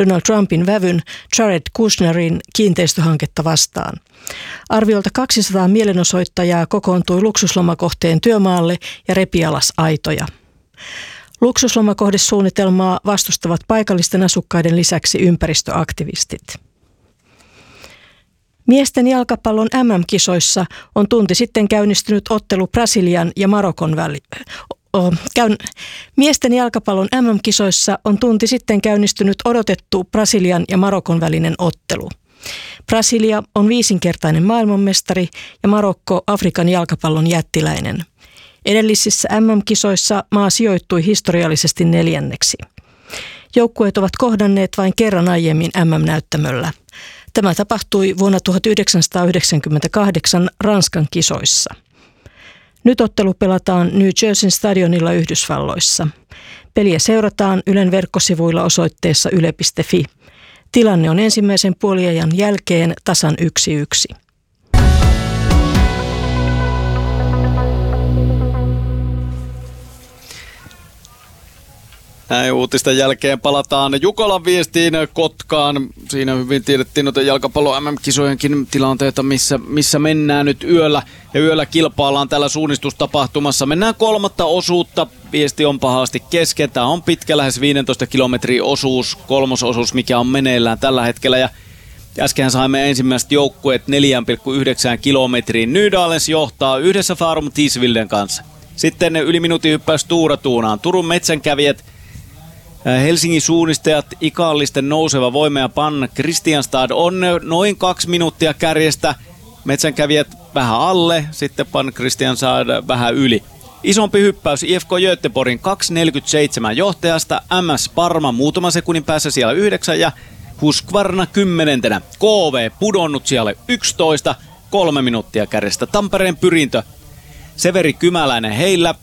Donald Trumpin vävyn Jared Kushnerin kiinteistöhanketta vastaan. Arviolta 200 mielenosoittajaa kokoontui luksuslomakohteen työmaalle ja repi alas aitoja. Luksuslomakohdesuunnitelmaa vastustavat paikallisten asukkaiden lisäksi ympäristöaktivistit. Miesten jalkapallon MM-kisoissa on tunti sitten käynnistynyt ottelu Brasilian ja Marokon Miesten jalkapallon MM-kisoissa on tunti sitten käynnistynyt odotettu Brasilian ja Marokon välinen ottelu. Brasilia on 5-kertainen maailmanmestari ja Marokko Afrikan jalkapallon jättiläinen. Edellisissä MM-kisoissa maa sijoittui historiallisesti 4. Joukkueet ovat kohdanneet vain kerran aiemmin MM-näyttämöllä. Tämä tapahtui vuonna 1998 Ranskan kisoissa. Nyt ottelu pelataan New Jerseyn stadionilla Yhdysvalloissa. Peliä seurataan Ylen verkkosivuilla osoitteessa yle.fi. Tilanne on ensimmäisen puoliajan jälkeen tasan 1-1. Näin uutisten jälkeen palataan Jukolan viestiin Kotkaan. Siinä hyvin tiedettiin noita jalkapallon MM-kisojenkin tilanteita, missä mennään nyt yöllä. Ja yöllä kilpaillaan tällä suunnistustapahtumassa. Mennään 3. osuutta. Viesti on pahasti kesken. Tämä on pitkä, lähes 15 kilometrin osuus, 3. osuus, mikä on meneillään tällä hetkellä. Ja äsken saimme ensimmäiset joukkueet 4,9 kilometriin. Nydalens johtaa yhdessä Farum Tisvilden kanssa. Sitten yli minuutin hyppäys Tuura Tuunaan. Turun metsänkävijät, Helsingin suunnistajat, Ikallisten nouseva voima ja Pan Kristianstad on noin 2 minuuttia kärjestä. Metsänkävijät vähän alle, sitten Pan Kristianstad vähän yli. Isompi hyppäys IFK Göteborgin 2.47 johtajasta, MS Parma muutaman sekunnin päässä siellä 9 ja Husqvarna 10. KV pudonnut siellä 11, 3 minuuttia kärjestä. Tampereen Pyrintö, Severi Kymäläinen heillä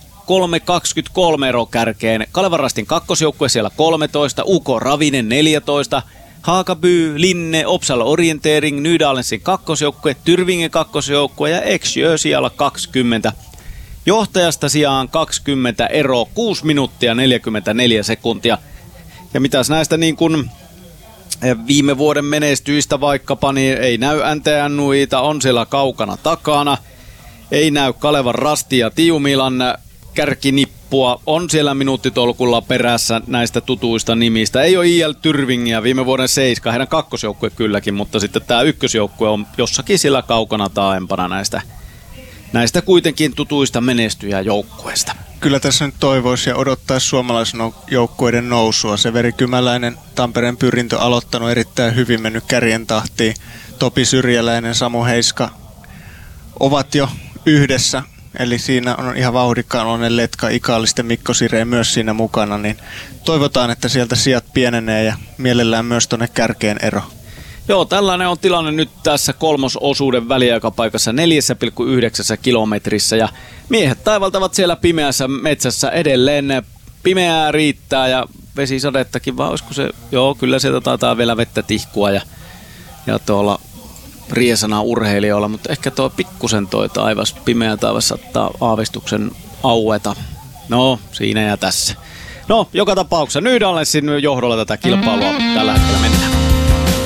3.23 ero kärkeen. Kalevan Rastin kakkosjoukkue siellä 13, UK Ravinen 14, Haakaby, Linne, Opsala Orientering, Nydalensin kakkosjoukkue, Tyrvingen kakkosjoukkue ja Exjö siellä 20. Johtajasta sijaan 20 ero, 6 minuuttia 44 sekuntia. Ja mitäs näistä niin kuin viime vuoden menestyistä vaikkapa, niin ei näy NTN Nuita, on siellä kaukana takana. Ei näy Kalevan Rasti ja Tiumilan kärkinippua, on siellä minuuttitolkulla perässä näistä tutuista nimistä. Ei ole IL Tyrvingiä, viime vuoden 7, heidän kakkosjoukkue kylläkin, mutta sitten tämä ykkösjoukkue on jossakin siellä kaukana taaempana näistä kuitenkin tutuista menestyjäjoukkueista. Kyllä tässä nyt toivoisi ja odottaisi suomalaisen joukkueiden nousua. Severi Kymäläinen, Tampereen Pyrintö aloittanut erittäin hyvin, mennyt kärjen tahtiin. Topi Syrjäläinen, Samu Heiska ovat jo yhdessä. Eli siinä on ihan vauhdikkaan Letka, Ikallisten Mikko Sireen myös siinä mukana. Niin toivotaan, että sieltä sijat pienenee ja mielellään myös tuonne kärkeen ero. Joo, tällainen on tilanne nyt tässä 3. osuuden väliaikapaikassa 4,9 kilometrissä ja miehet taivaltavat siellä pimeässä metsässä edelleen. Pimeää riittää ja vesisadettakin, vai olisiko se? Joo, kyllä sieltä taitaa vielä vettä tihkua ja tuolla riesana urheilijoilla, mutta ehkä tuo pikkusen pimeä taivas saattaa aavistuksen aueta. No, siinä ja tässä. No, joka tapauksessa Nydalensin johdolla tätä kilpailua tällä hetkellä mennään.